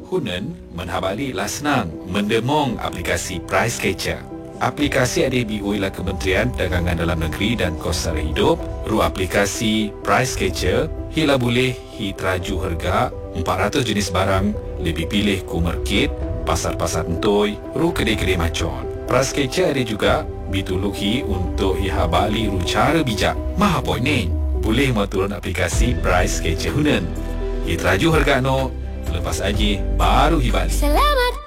Hunan menhabali lah senang mendemong aplikasi Price Catcher. Aplikasi ada dibuat oleh Kementerian Perdagangan Dalam Negeri dan Kos Sara Hidup. Ru aplikasi Price Catcher hila boleh teraju harga 400 jenis barang, lebih pilih ku market, pasar-pasar entoi, ru kedai-kedai macon. Price Catcher ada juga bituluhi untuk ihabali ru cara bijak. Maha poinen, boleh turun aplikasi Price Catcher Hunan. Teraju harga no, lepas aja baru hibali.